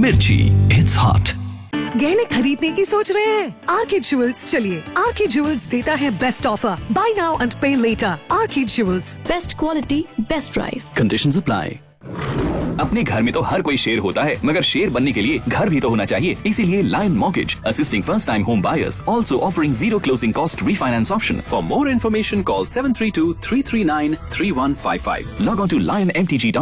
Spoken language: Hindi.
मिर्ची, इट्स हॉट। गहने खरीदने की सोच रहे हैं? आर्के ज्वेल्स चलिए, आर्के ज्वेल्स देता है best offer, bye now and पे letter. आर्के jewels, best quality, best price. Conditions apply. अपने घर में तो हर कोई शेर होता है, मगर शेर बनने के लिए घर भी तो होना चाहिए। इसीलिए lion mortgage assisting first time home buyers, also offering zero closing cost refinance option. For more information, call 732-339-3155. Log on to lionmtg.in.